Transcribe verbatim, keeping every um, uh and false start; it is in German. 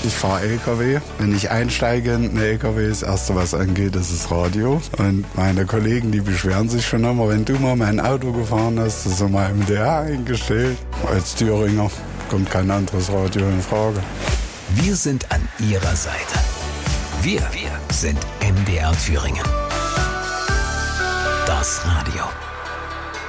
Ich fahre L K W. Wenn ich einsteige in einen L K W, das Erste, was angeht, ist das Radio. Und meine Kollegen, die beschweren sich schon immer, wenn du mal mein Auto gefahren hast, das ist immer M D R eingestellt. Als Thüringer kommt kein anderes Radio in Frage. Wir sind an Ihrer Seite. Wir, wir sind M D R Thüringen. Das Radio.